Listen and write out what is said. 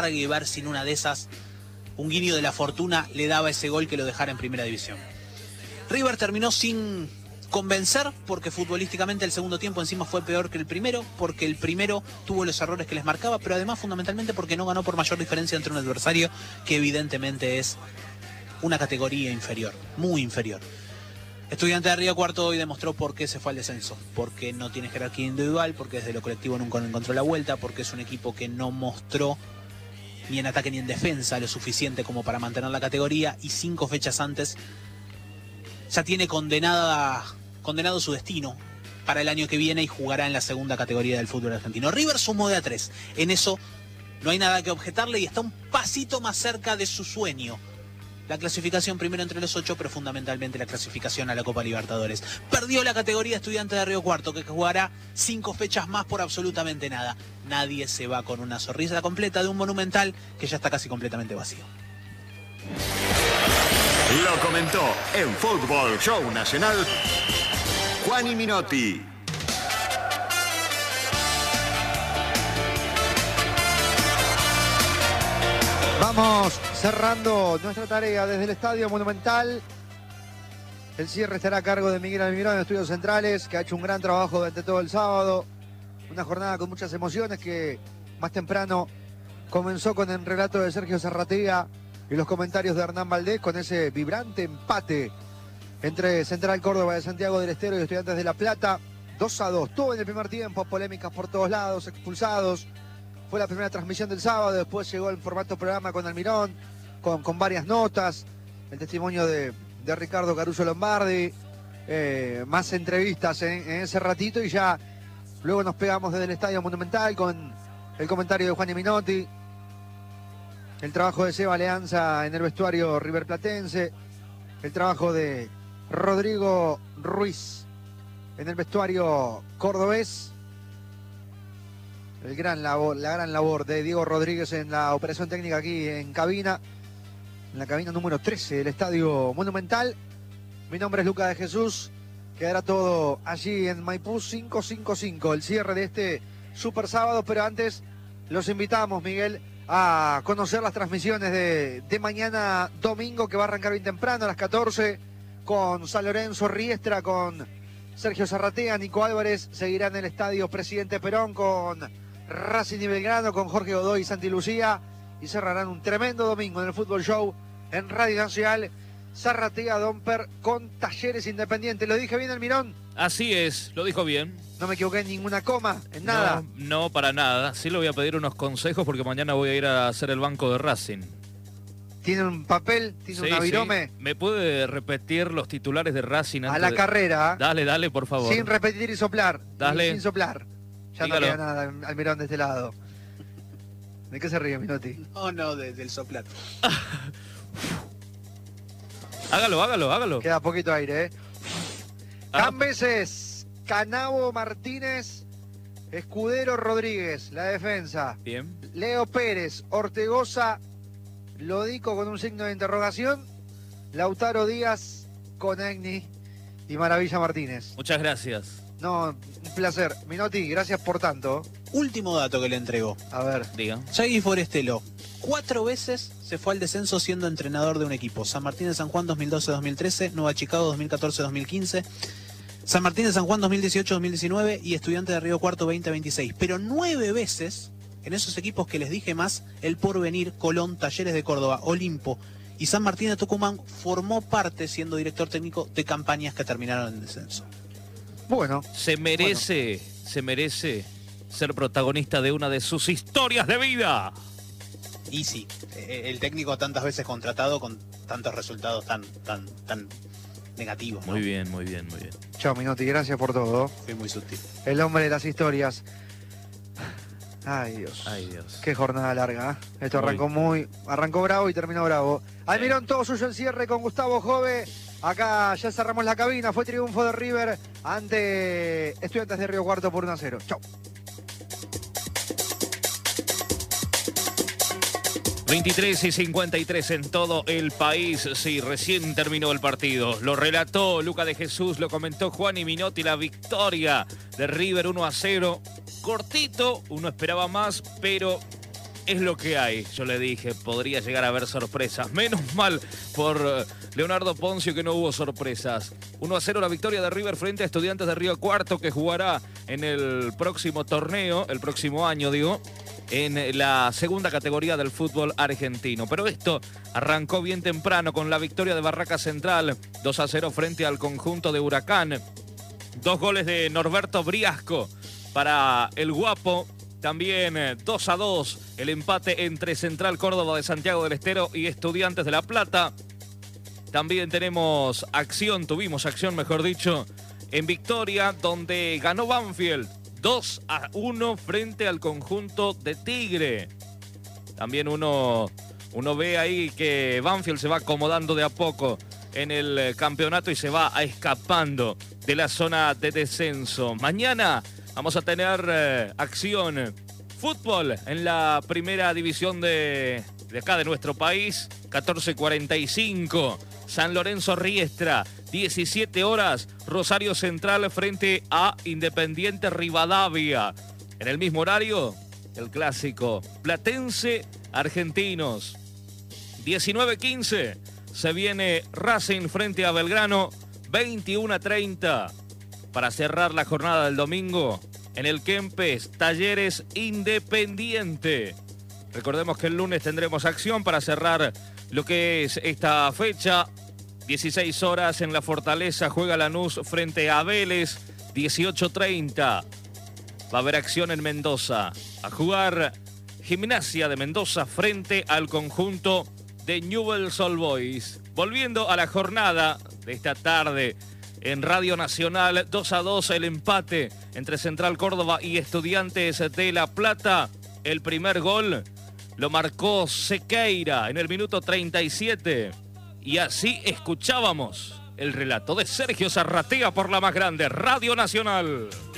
y ver si en una de esas un guiño de la fortuna le daba ese gol que lo dejara en primera división. River terminó sin convencer porque futbolísticamente el segundo tiempo encima fue peor que el primero, porque el primero tuvo los errores que les marcaba, pero además fundamentalmente porque no ganó por mayor diferencia entre un adversario que evidentemente es una categoría inferior, muy inferior. Estudiante de Río Cuarto hoy demostró por qué se fue al descenso, porque no tiene jerarquía individual, porque desde lo colectivo nunca encontró la vuelta, porque es un equipo que no mostró ni en ataque ni en defensa lo suficiente como para mantener la categoría, y 5 fechas antes ya tiene condenado su destino para el año que viene y jugará en la segunda categoría del fútbol argentino. River sumó de a 3, en eso no hay nada que objetarle y está un pasito más cerca de su sueño. La clasificación primero entre los 8, pero fundamentalmente la clasificación a la Copa Libertadores. Perdió la categoría Estudiante de Río Cuarto, que jugará 5 fechas más por absolutamente nada. Nadie se va con una sonrisa completa de un Monumental que ya está casi completamente vacío. Lo comentó en Fútbol Show Nacional Juani Minotti. Vamos cerrando nuestra tarea desde el Estadio Monumental. El cierre estará a cargo de Miguel Almirón en Estudios Centrales, que ha hecho un gran trabajo durante todo el sábado. Una jornada con muchas emociones que más temprano comenzó con el relato de Sergio Zarratea y los comentarios de Hernán Valdés con ese vibrante empate entre Central Córdoba de Santiago del Estero y Estudiantes de La Plata. 2-2. Tuvo en el primer tiempo polémicas por todos lados, expulsados. Fue la primera transmisión del sábado, después llegó el formato programa con Almirón, con varias notas, el testimonio de Ricardo Caruso Lombardi, más entrevistas en ese ratito, y ya luego nos pegamos desde el Estadio Monumental con el comentario de Juani Minotti, el trabajo de Seba Leanza en el vestuario riverplatense, el trabajo de Rodrigo Ruiz en el vestuario cordobés, la gran labor de Diego Rodríguez en la operación técnica aquí en la cabina número 13 del Estadio Monumental. Mi nombre es Lucas de Jesús, quedará todo allí en Maipú 555, el cierre de este super sábado, pero antes los invitamos, Miguel, a conocer las transmisiones de mañana domingo, que va a arrancar bien temprano a las 14 con San Lorenzo Riestra, con Sergio Zarratea, Nico Álvarez, seguirá en el Estadio Presidente Perón con Racing y Belgrano, con Jorge Godoy y Santi Lucía, y cerrarán un tremendo domingo en el Fútbol Show en Radio Nacional, Zarratea Domper con Talleres Independiente. ¿Lo dije bien, Almirón? Así es, lo dijo bien. No me equivoqué en ninguna coma, en nada. No, para nada. Sí le voy a pedir unos consejos porque mañana voy a ir a hacer el banco de Racing. ¿Tiene un papel? ¿Tiene una virome? Sí. ¿Me puede repetir los titulares de Racing? A la carrera. Dale, por favor. Sin repetir y soplar. Dale. Sin soplar. Ya Dígalo. no queda nada, Almirón, de este lado. ¿De qué se ríe, Minotti? No, del soplar. Hágalo. Queda poquito aire, ¿eh? Cambeses, Canavo Martínez, Escudero Rodríguez, la defensa. Bien. Leo Pérez, Ortegoza, Lodico con un signo de interrogación, Lautaro Díaz, Conegni y Maravilla Martínez. Muchas gracias. No, un placer. Minotti, gracias por tanto. Último dato que le entregó. A ver. Diga. Yagui Forestelo, 4 veces se fue al descenso siendo entrenador de un equipo. San Martín de San Juan 2012-2013, Nueva Chicago 2014-2015, San Martín de San Juan 2018-2019 y Estudiante de Río Cuarto 2026. Pero 9 veces en esos equipos que les dije más, El Porvenir, Colón, Talleres de Córdoba, Olimpo y San Martín de Tucumán, formó parte, siendo director técnico, de campañas que terminaron en descenso. Bueno. Se merece ser protagonista de una de sus historias de vida. Y sí, el técnico tantas veces contratado con tantos resultados tan negativos, ¿no? Muy bien. Chao, Minotti, gracias por todo. Fui muy sutil. El hombre de las historias. Ay, Dios. Qué jornada larga, ¿eh? Esto arrancó bravo y terminó bravo. Almirón, todo suyo el cierre con Gustavo Jove. Acá ya cerramos la cabina. Fue triunfo de River ante Estudiantes de Río Cuarto por 1-0. Chau. 23:53 en todo el país. Sí, recién terminó el partido. Lo relató Luca de Jesús, lo comentó Juani Minotti. La victoria de River 1-0. Cortito, uno esperaba más, pero es lo que hay. Yo le dije, podría llegar a haber sorpresas. Menos mal por Leonardo Poncio que no hubo sorpresas. 1-0 la victoria de River frente a Estudiantes de Río Cuarto, que jugará en el próximo torneo, el próximo año, digo, en la segunda categoría del fútbol argentino. Pero esto arrancó bien temprano con la victoria de Barraca Central, 2-0 frente al conjunto de Huracán. 2 goles de Norberto Briasco para el Guapo. También 2-2 el empate entre Central Córdoba de Santiago del Estero y Estudiantes de La Plata. También tuvimos acción, mejor dicho, en Victoria, donde ganó Banfield 2-1 frente al conjunto de Tigre. También uno ve ahí que Banfield se va acomodando de a poco en el campeonato y se va escapando de la zona de descenso. Mañana vamos a tener acción, fútbol en la primera división de acá de nuestro país, 14:45, San Lorenzo Riestra, 17 horas, Rosario Central frente a Independiente Rivadavia. En el mismo horario, el clásico Platense Argentinos. 19:15, se viene Racing frente a Belgrano, 21:30. Para cerrar la jornada del domingo, en el Kempes, Talleres Independiente. Recordemos que el lunes tendremos acción para cerrar lo que es esta fecha. 16 horas en la Fortaleza juega Lanús frente a Vélez. 18:30 va a haber acción en Mendoza. A jugar Gimnasia de Mendoza frente al conjunto de Newell's Old Boys. Volviendo a la jornada de esta tarde en Radio Nacional, 2-2 el empate entre Central Córdoba y Estudiantes de La Plata. El primer gol lo marcó Sequeira en el minuto 37. Y así escuchábamos el relato de Sergio Zarratea por la más grande, Radio Nacional.